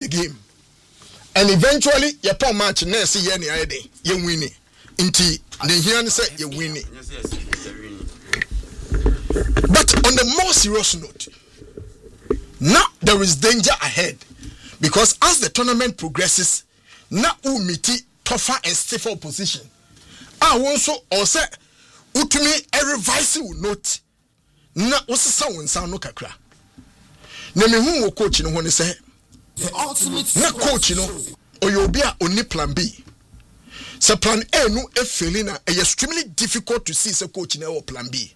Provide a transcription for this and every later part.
game. And eventually, your poor match, Nessie, Yenny, you win it. Inti, the here say you win it. But on the more serious note, now there is danger ahead. Because as the tournament progresses, now we meet tougher and stiffer opposition. I also say, utumi a revise note. Na what's sound no kakra. Na me hu coach no when say the ultimate na coach no oyobia oni plan B. So plan A no e failing na extremely difficult to see say coach na o plan B.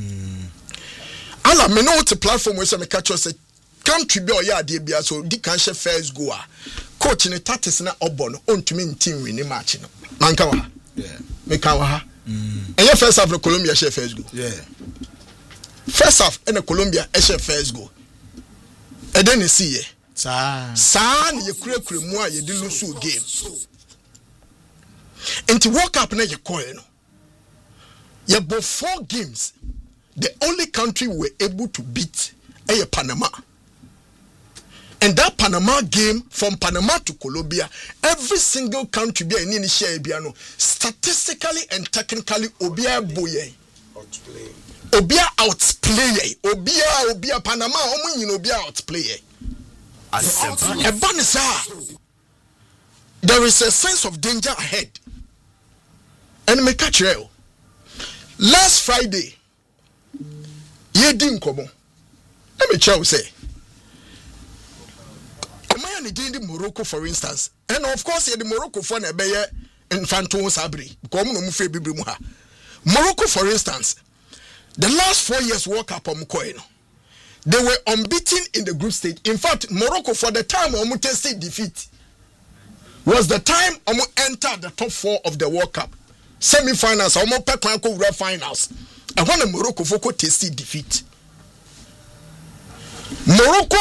Ala me no to platform we say me catch us say country be oya ade bia so di kan she first go a coach ne tatis na obo no ontumi ntin win match no. Manka wa. Yeah. Me kan wa ha. Eye first half Colombia she first go. Yeah. First half in Colombia she first go. E den see ye. Sa na ye kure mu a ye di lose game. Into World Cup na ye call no. Ye bo 4 games. The only country we were able to beat is Panama. And that Panama game from Panama to Colombia, every single country be any share biano statistically and technically obia boye. Obia outplay. Obia Panama obia outplay. There is a sense of danger ahead. And me catch you. Last Friday, ye didn't come on. Let me tell you say. In Morocco, for instance, and of course, the Morocco for a bear and Fanton Sabri. Morocco, for instance, the last 4 years World Cup on Mukoino, they were unbeaten in the group stage. In fact, Morocco, for the time Omu tasted defeat, was the time Omu entered the top 4 of the World Cup semi-finals, Omu Pekwanko World Finals, and when the Morocco Foko tasted defeat, Morocco.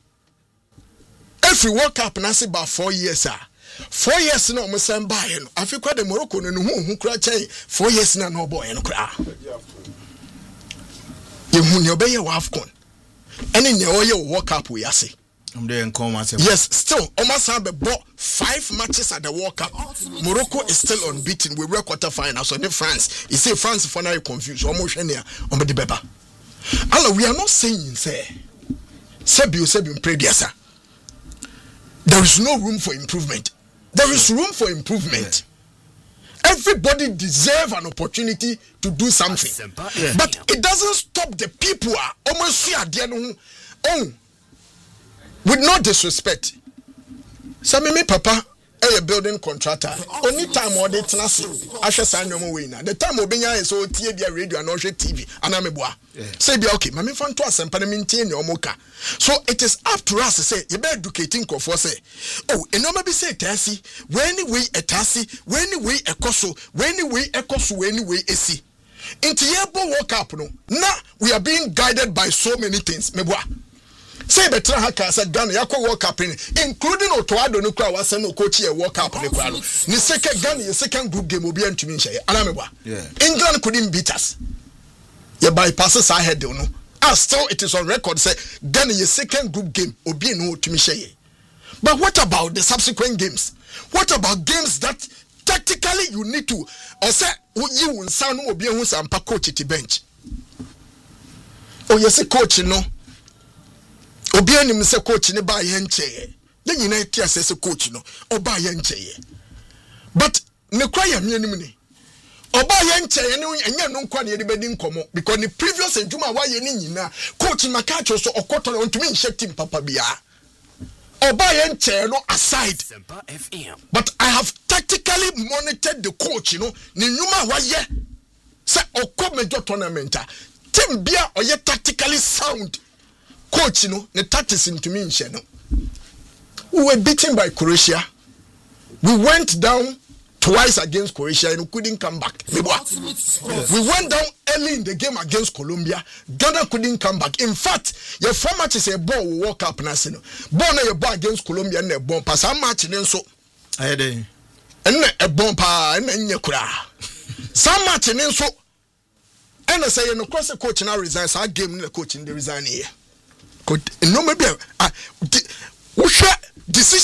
Every World Cup na say about 4 years 4 years no mo san buy no afika the Morocco no hu kura chai 4 years na no boy no kura ye hu ne obeye wa AFCON ene ne oye World Cup we ase yes still almost be bought 5 matches at the World Cup. Morocco is still unbeaten. We were quarter finals so in France you say France for now confused almost here on the beba Allah we are not saying say Sebiu prediasa. There is no room for improvement. There is room for improvement. Yeah. Everybody deserves an opportunity to do something. Yeah. But it doesn't stop the people almost with no disrespect. Me papa a building contractor. Only time or they tenasi. Asha sanyomo wina. The time obenya is so TV radio and also TV. Anameboa. Say be okay. Mami fan to asempane maintain your moka. So it is up to us to say you better educating for say. Oh, and no maybe say tasi. When we a tasi. When we a koso. When we a koso. When we a si. Into yebo World Cup no. Now we are being guided by so many things. Meboa. Say better haka said Ghana yako World Cup including Otoado no kwa wase no coach ye World Cup ne kwa no ni second Ghana ye second group game obi antumi nhye anamebwa England couldn't beat us ye bypasses our head no still it is on record say Ghana ye second group game obi no tumi nhye. But what about the subsequent games? What about games that tactically you need to or say you unsa no obi hu sampa coach ti bench yes coach no obi anim se coach ne ba ye ncheye ye nyina tia se coach no oba ye ncheye but ne kwa ya mianim ni oba ye ncheye ne enye no nkwa ne ye de bedi nkomo because the previous ejuma wa ye ni nyina coach makacho so okoto no ntumi nhye team papa bia oba ye ncheye no aside but I have tactically monitored the coach no ne nyuma wa ye se okọ major tournament team bia oye tactically sound coach no the tactics into me no. We were beaten by Croatia. We went down twice against Croatia and we couldn't come back. We went down early in the game against Colombia. Ghana couldn't come back. In fact, your 4 matches a ball will walk up national. Ball na your ball against Colombia and a bomb pass. Some match then so. And a bomb pa and then you cry. Some match then so. And I say no cross the coach now resigns. I game the coach in the resign here. No maybe decision